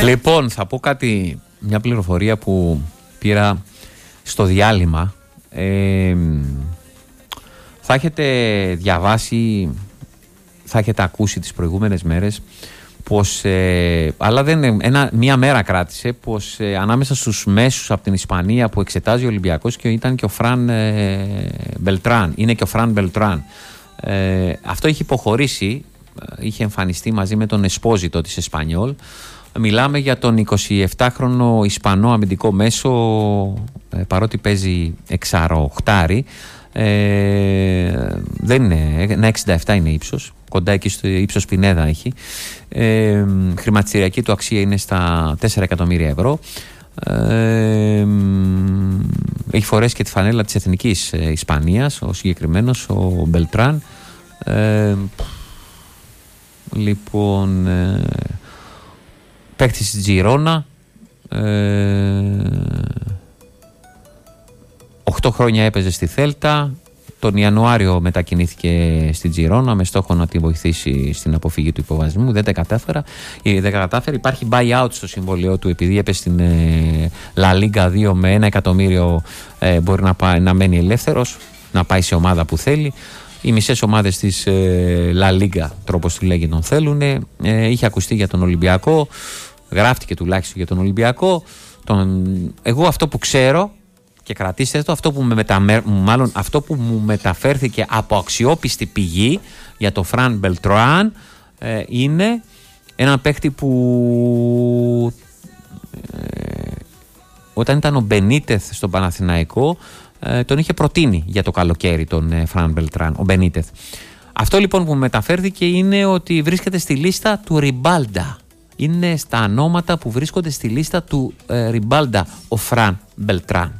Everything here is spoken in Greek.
Λοιπόν, θα πω κάτι, μια πληροφορία που πήρα στο διάλειμμα. Θα έχετε διαβάσει, θα έχετε ακούσει τις προηγούμενες μέρες πως, αλλά μία μέρα κράτησε, πως ανάμεσα στους μέσους από την Ισπανία που εξετάζει ο Ολυμπιακός και ήταν και ο Φραν Μπελτράν, είναι και ο Φραν Μπελτράν. Αυτό είχε υποχωρήσει, είχε εμφανιστεί μαζί με τον Εσπόζιτο της Εσπανιόλ. Μιλάμε για τον 27χρονο Ισπανό αμυντικό μέσο, παρότι παίζει εξαροχτάρι, δεν είναι, ένα 67 είναι ύψος, κοντά εκεί στο ύψος Πινέδα έχει. Χρηματιστηριακή του αξία είναι στα 4 εκατομμύρια ευρώ. Έχει φορέσει και τη φανέλα της Εθνικής Ισπανίας, ο συγκεκριμένος, ο Μπελτράν. Λοιπόν, παίκτης της Τζιρόνα, 8 χρόνια έπαιζε στη Θέλτα. Τον Ιανουάριο μετακινήθηκε στη Τζιρόνα με στόχο να τη βοηθήσει στην αποφυγή του υποβασμού. Δεν τα κατάφερε. Υπάρχει buyout στο συμβόλαιό του, επειδή έπεσε στην La Liga 2 με 1 εκατομμύριο. Μπορεί να μένει ελεύθερος, να πάει σε ομάδα που θέλει. Οι μισές ομάδες της La Liga, τρόπος του λέγει, τον θέλουν. Είχε ακουστεί για τον Ολυμπιακό, γράφτηκε τουλάχιστον για τον Ολυμπιακό. Εγώ αυτό που ξέρω, και κρατήστε το, αυτό που μου μεταφέρθηκε από αξιόπιστη πηγή για το Φραν Μπελτράν, είναι ένα παίχτη που όταν ήταν ο Μπενίτεθ στον Παναθηναϊκό, τον είχε προτείνει για το καλοκαίρι τον Φραν Μπελτράν, ο Μπενίτεθ. Αυτό λοιπόν που μεταφέρθηκε είναι ότι βρίσκεται στη λίστα του Ριμπάλντα. Είναι στα ονόματα που βρίσκονται στη λίστα του Ριμπάλντα ο Φραν Μπελτράν.